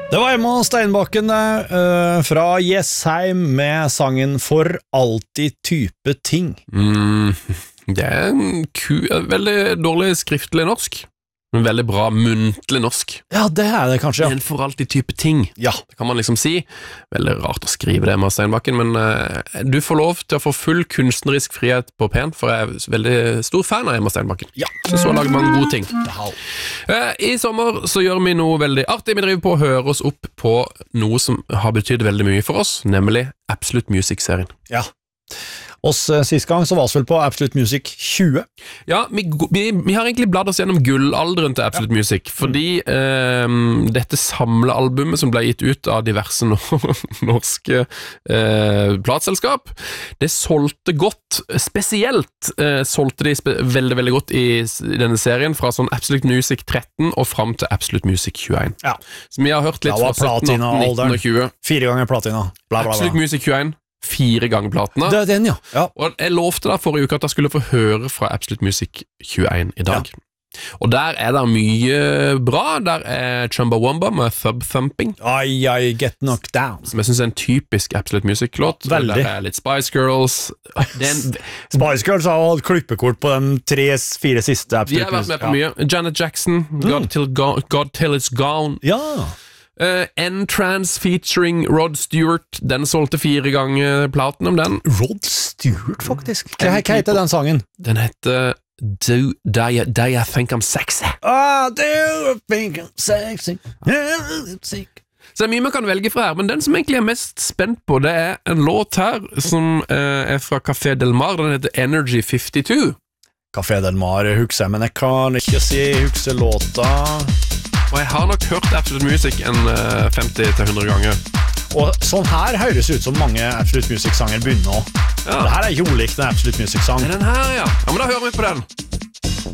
Det var Emma Steinbakken fra Jessheim med sangen For alltid type ting. Det en veldig dårlig skriftlig norsk, men veldig bra muntlig norsk. Ja, det det kanskje, ja. En for alltid type ting. Ja. Det kan man liksom si. Veldig rart å skrive det, Emma Steinbakken, men du får lov til å få full kunstnerisk frihet på P1, for jeg veldig stor fan av Emma Steinbakken. Ja. Så lager man gode ting. I sommer så gjør vi noe veldig artig. Vi driver på å høre oss opp på noe som har betydd veldig mye for oss, nemlig Absolute Music-serien. Ja. Sist gang så var vi vel på Absolute Music 20. Ja, vi har egentlig bladd oss gjennom gullalderen til Absolute Music, fordi dette samlealbumet som ble gitt ut av diverse norske plateselskap, det solgte godt, spesielt solgte de veldig, veldig godt i denne serien, fra sånn Absolute Music 13 og frem til Absolute Music 21. Ja. Så vi har hørt litt fra 17, 18, 19 og 20. 4 ganger platina. Bla, bla, bla. Absolute Music 21. 4 ganger platene. Det den, ja. Og jeg lovte da forrige uke at jeg skulle få høre fra Absolute Music 21 i dag. Ja. Og der det mye bra. Der Chumbawamba med Thub Thumping. I Get Knocked Down. Som jeg synes en typisk Absolute Music-låt. Veldig. Der litt Spice Girls. Spice Girls har hatt klippekort på de 3-4 siste Absolute Music. De har vært med på mye. Janet Jackson, God Till It's Gone. Ja. N-Trance featuring Rod Stewart. Den solgte 4 ganger platen om den. Rod Stewart, faktisk. Hva heter den sangen? Den heter Do I Think I'm Sexy. Do I think I'm sexy. Så det mye man kan velge fra her, men den som egentlig mest spent på, det en låt her som fra Café Del Mar. Den heter Energy 52. Café Del Mar husker jeg, men jeg kan ikke si husker låta. Og jeg har nok hørt Absolute Music en 50-100 ganger. Og sånn her høres ut som mange Absolute Music-sanger begynner nå. Ja. Det her ikke olikt en Absolute Music-sang. Den her, ja. Ja, men da hører vi på den.